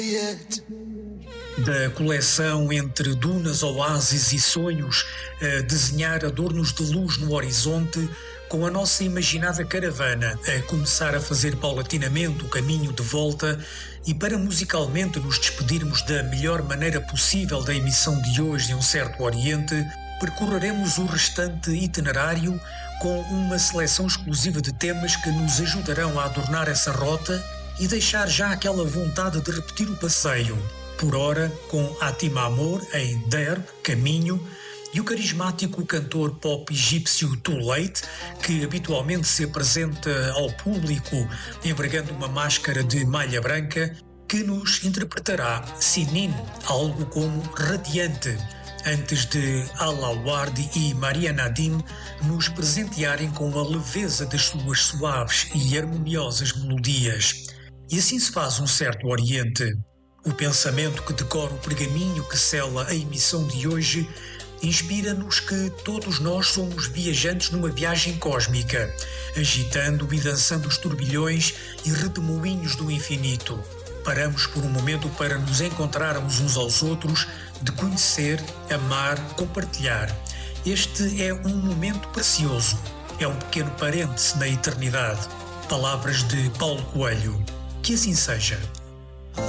Da coleção Entre Dunas, Oásis e Sonhos, a desenhar adornos de luz no horizonte, com a nossa imaginada caravana a começar a fazer paulatinamente o caminho de volta, e para musicalmente nos despedirmos da melhor maneira possível da emissão de hoje em Um Certo Oriente, percorreremos o restante itinerário com uma seleção exclusiva de temas que nos ajudarão a adornar essa rota e deixar já aquela vontade de repetir o passeio. Por ora, com Atima Amor em Derb, Caminho, e o carismático cantor pop egípcio Too Late, que habitualmente se apresenta ao público envergando uma máscara de malha branca, que nos interpretará Sinin, algo como radiante, antes de Al-Awardi e Maria Nadim nos presentearem com a leveza das suas suaves e harmoniosas melodias. E assim se faz Um Certo Oriente. O pensamento que decora o pergaminho que sela a emissão de hoje inspira-nos que todos nós somos viajantes numa viagem cósmica, agitando e dançando os turbilhões e redemoinhos do infinito. Paramos por um momento para nos encontrarmos uns aos outros, de conhecer, amar, compartilhar. Este é um momento precioso, é um pequeno parêntese na eternidade. Palavras de Paulo Coelho. Que assim seja.